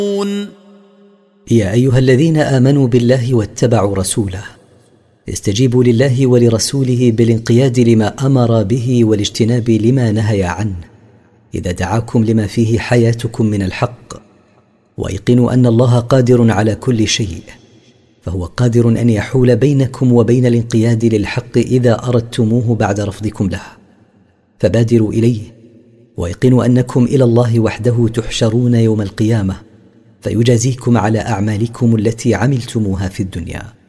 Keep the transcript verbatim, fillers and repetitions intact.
يا أيها الذين آمنوا بالله واتبعوا رسوله استجيبوا لله ولرسوله بالانقياد لما أمر به والاجتناب لما نهى عنه إذا دعاكم لما فيه حياتكم من الحق، وأيقنوا أن الله قادر على كل شيء، فهو قادر أن يحول بينكم وبين الانقياد للحق إذا أردتموه بعد رفضكم له، فبادروا إليه وأيقنوا أنكم إلى الله وحده تحشرون يوم القيامة فيجازيكم على أعمالكم التي عملتموها في الدنيا.